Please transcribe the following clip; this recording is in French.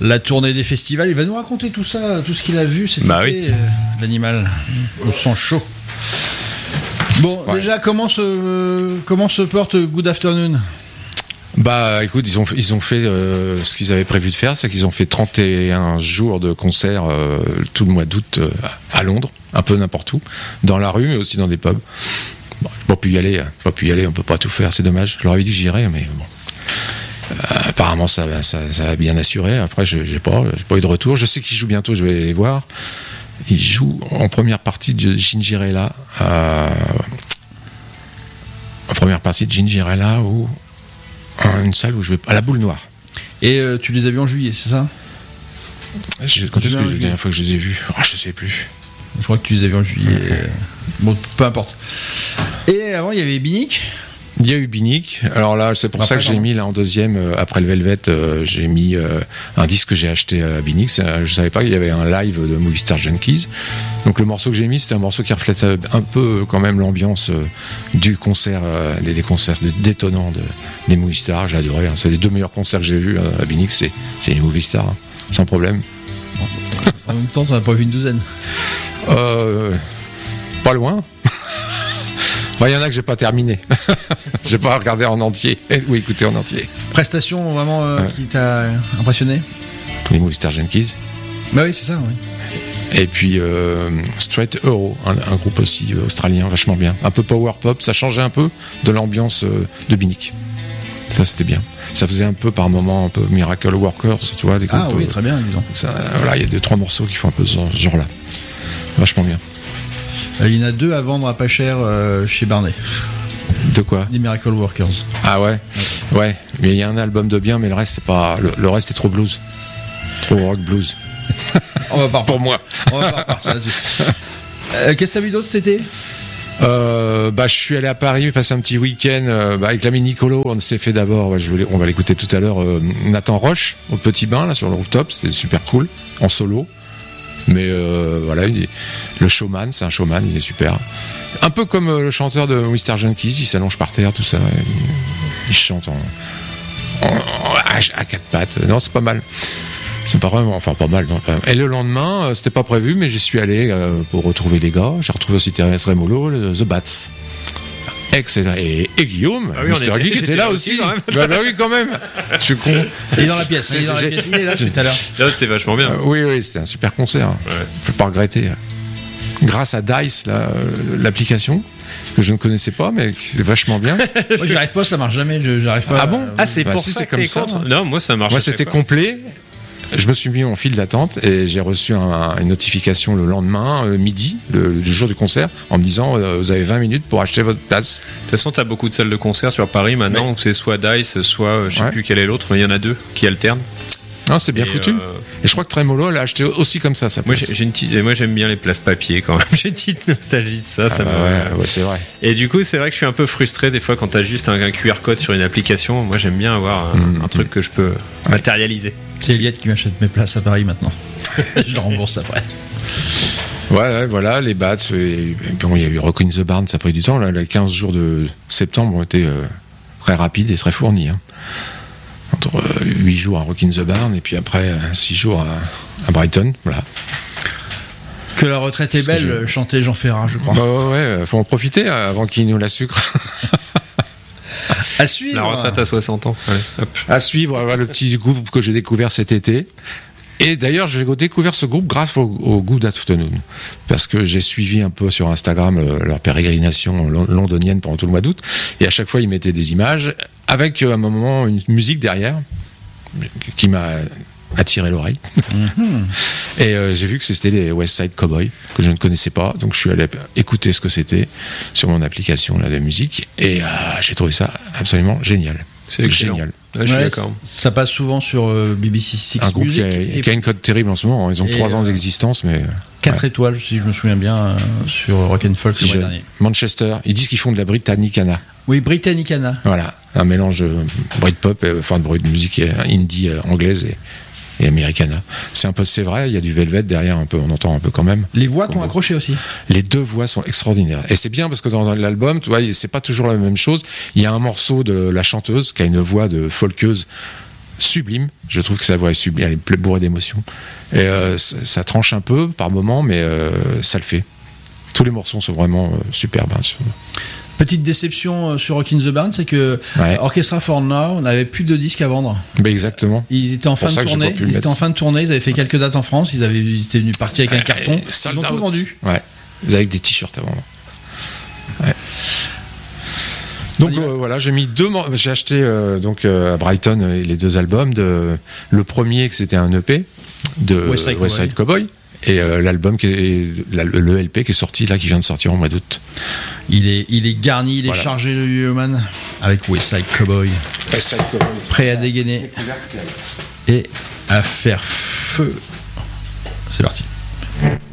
la tournée des festivals. Il va nous raconter tout ça, tout ce qu'il a vu cet été, oui. l'animal. On se sent chaud. Bon, déjà, comment se porte Good Afternoon ? Bah écoute, ils ont fait ce qu'ils avaient prévu de faire, c'est qu'ils ont fait 31 jours de concert tout le mois d'août à Londres, un peu n'importe où, dans la rue mais aussi dans des pubs. Bon, pas pu y aller, on peut pas tout faire, c'est dommage. Je leur avais dit que j'irais, mais bon. Apparemment ça a bien assuré. Après j'ai pas eu de retour. Je sais qu'ils jouent bientôt, je vais les voir. Ils jouent en première partie de Gingerella ou une salle où je vais à la Boule Noire. Et tu les as vus en juillet, c'est ça ? Quand est-ce que la dernière fois que je les ai vus ? Je sais plus. Je crois que tu les as vus en juillet. Bon, peu importe. Et avant, il y avait Binic. Il y a eu Binic. Alors là, c'est pour ça que j'ai mis là en deuxième, après le Velvet, j'ai mis un disque que j'ai acheté à Binic. Je savais pas qu'il y avait un live de Movie Star Junkies. Donc le morceau que j'ai mis, c'était un morceau qui reflète un peu quand même l'ambiance du concert, des concerts détonnants des Movie Stars. J'ai adoré. C'est les 2 meilleurs concerts que j'ai vus à Binic, c'est les Movie Stars, sans problème. En même temps, t'en as pas vu une douzaine. Pas loin. Il y en a que j'ai pas terminé. J'ai pas regardé en entier ou écouté en entier. Prestation vraiment qui t'a impressionné ? Les Movie Star Junkies. Bah oui, c'est ça, oui. Et puis Straight Euro, un groupe aussi australien, vachement bien. Un peu power pop, ça changeait un peu de l'ambiance de Binic. Ça c'était bien. Ça faisait un peu par moment un peu Miracle Workers, tu vois, des groupes. Ah oui, très bien, disons. Voilà, il y a 2-3 morceaux qui font un peu ce genre-là. Vachement bien. Il y en a 2 à vendre à pas cher chez Barnet. De quoi ? Des Miracle Workers. Ah ouais. Ouais, mais il y a un album de bien, mais le reste c'est pas. Le reste est trop blues, trop rock blues. On va pas pour moi. On va pas repartir là-dessus. Qu'est-ce que t'as vu d'autre cet été ? Je suis allé à Paris passer un petit week-end avec l'ami Nicolo. On s'est fait d'abord, on va l'écouter tout à l'heure, Nathan Roche au Petit Bain là sur le rooftop. C'était super cool en solo. Mais voilà, le showman, c'est un showman, il est super. Un peu comme le chanteur de Mr. Junkies, il s'allonge par terre, tout ça. Il chante à 4 pattes. Non, c'est pas mal. C'est pas vraiment, enfin pas mal. Non. Et le lendemain, c'était pas prévu, mais j'y suis allé pour retrouver les gars. J'ai retrouvé aussi Trémolo, The Bats. Excellent. Et Guillaume, Mr. Geek était là aussi. Bah oui, quand même. Je suis con. Il est dans la pièce. Il est là tout à l'heure. Là, c'était vachement bien. Oui, c'était un super concert. Ouais. Je peux pas regretter. Grâce à Dice, l'application que je ne connaissais pas, mais qui est vachement bien. Moi, j'y arrive pas, ça marche jamais. J'arrive pas. Ah bon ? C'est pour ça que t'es contre. Non, moi, ça marche. Moi, c'était complet. Je me suis mis en file d'attente et j'ai reçu une notification le lendemain, midi, le jour du concert, en me disant vous avez 20 minutes pour acheter votre place. De toute façon, t'as beaucoup de salles de concert sur Paris maintenant où c'est soit Dice, soit je sais plus quel est l'autre, mais il y en a 2 qui alternent. Non, c'est bien foutu. Et je crois que Tremolo l'a acheté aussi comme ça. Moi, moi, j'aime bien les places papier quand même. J'ai une petite nostalgie de ça. Ouais, c'est vrai. Et du coup, c'est vrai que je suis un peu frustré des fois quand t'as juste un QR code sur une application. Moi, j'aime bien avoir un truc que je peux matérialiser. C'est Eliette qui m'achète mes places à Paris maintenant. Je le rembourse après. Ouais, voilà, les Bats. Et bon, il y a eu Rock in the Barn, ça a pris du temps. Là, les 15 jours de septembre ont été très rapides et très fournis. Entre 8 jours à Rock in the Barn et puis après 6 jours à Brighton. Voilà. Que la retraite est belle, chantait Jean Ferrat, je crois. Ouais, faut en profiter avant qu'il nous la sucre. À suivre. La retraite à 60 ans. Allez, hop. À suivre, voilà, le petit groupe que j'ai découvert cet été. Et d'ailleurs, j'ai découvert ce groupe grâce au Good Afternoon. Parce que j'ai suivi un peu sur Instagram leur pérégrination londonienne pendant tout le mois d'août. Et à chaque fois, ils mettaient des images avec à un moment une musique derrière qui m'a attiré l'oreille. Et j'ai vu que c'était les West Side Cowboys, que je ne connaissais pas. Donc je suis allé écouter ce que c'était sur mon application là, de musique. Et j'ai trouvé ça absolument génial. C'est génial. Je suis d'accord. Ça passe souvent sur BBC Six un groupe Music qui a une cote terrible en ce moment. Ils ont 3 ans d'existence, mais 4 étoiles, si je me souviens bien, sur Rock and Folk le mois dernier. Manchester. Ils disent qu'ils font de la Britannicana. Oui, Britannicana. Voilà, un mélange de Britpop, enfin de musique indie anglaise et Americana. C'est vrai, il y a du Velvet derrière un peu, on entend un peu quand même. Les voix t'ont accroché aussi. Les 2 voix sont extraordinaires. Et c'est bien parce que dans l'album, tu vois, c'est pas toujours la même chose. Il y a un morceau de la chanteuse qui a une voix de folkeuse sublime. Je trouve que sa voix est sublime, elle est bourrée d'émotions. Et ça tranche un peu par moment, mais ça le fait. Tous les morceaux sont vraiment superbes. Hein. Petite déception sur Rockin' the Barn, c'est que Orchestra for Now n'avait plus de disques à vendre. Ben exactement. Ils étaient en fin de tournée. Ils avaient fait quelques dates en France. Ils étaient venus partir avec un carton. Ils ont tout vendu. Ouais. Ils avaient des t-shirts à vendre. Ouais. Donc voilà, j'ai acheté à Brighton les 2 albums. Le premier, que c'était un EP de West Side Cowboy. Et l'album le LP qui est sorti là, qui vient de sortir en mois d'août. Il est garni, il est chargé le Human avec West Side Cowboy. Prêt à dégainer et à faire feu. C'est parti.